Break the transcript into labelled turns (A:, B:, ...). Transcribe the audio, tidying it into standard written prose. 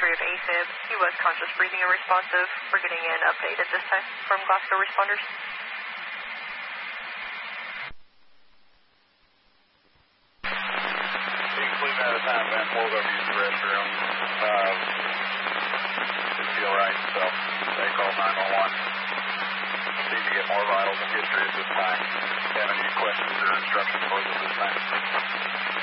A: recovery of AFib. He was conscious, breathing, and responsive. We're getting an update at this time from Glasgow responders.
B: Please at a time, man. Pulled over to use the restroom. Didn't feel right, so they called 911. See to get more vitals and history at this time. If you have any questions or instructions for us at this time.